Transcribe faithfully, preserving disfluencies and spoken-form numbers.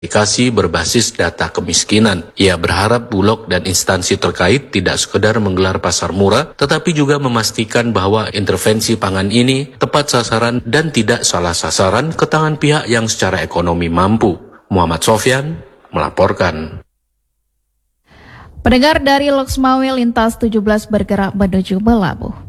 aplikasi berbasis data kemiskinan. Ia berharap Bulog dan instansi terkait tidak sekedar menggelar pasar murah, tetapi juga memastikan bahwa intervensi pangan ini tepat sasaran dan tidak salah sasaran ke tangan pihak yang secara ekonomi mampu. Muhammad Sofyan melaporkan. Pendengar dari Loksmawe Lintas tujuh belas bergerak menuju Melabuh.